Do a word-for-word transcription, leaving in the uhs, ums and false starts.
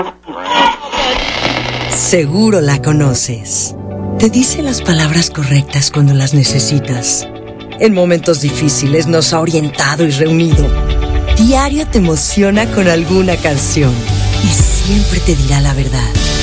Seguro la conoces. Te dice las palabras correctas cuando las necesitas. En momentos difíciles nos ha orientado y reunido. Diario te emociona con alguna canción y siempre te dirá la verdad.